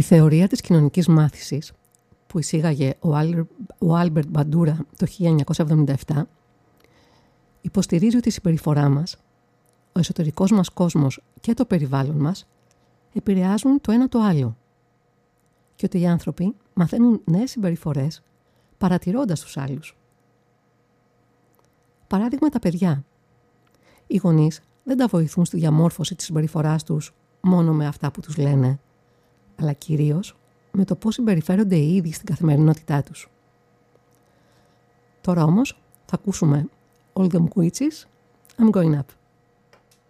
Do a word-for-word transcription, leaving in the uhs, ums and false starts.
θεωρία της κοινωνικής μάθησης που εισήγαγε ο Άλμπερτ Μπαντούρα το χίλια εννιακόσια εβδομήντα επτά υποστηρίζει ότι η συμπεριφορά μας, ο εσωτερικός μας κόσμος και το περιβάλλον μας επηρεάζουν το ένα το άλλο και ότι οι άνθρωποι μαθαίνουν νέες συμπεριφορές παρατηρώντας τους άλλους. Παράδειγμα, τα παιδιά. Οι γονείς δεν τα βοηθούν στη διαμόρφωση της συμπεριφοράς τους μόνο με αυτά που τους λένε, αλλά κυρίως με το πώς συμπεριφέρονται οι ίδιοι στην καθημερινότητά τους. Τώρα όμως θα ακούσουμε All Them Witches, I'm Going Up.